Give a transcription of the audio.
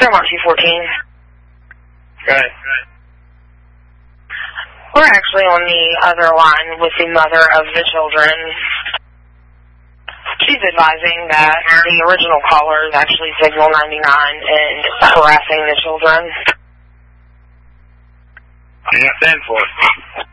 Fairmont 214. Okay. We're actually on the other line with the mother of the children. She's advising that the original caller is actually Signal 99 and harassing the children. Yeah, 10-4.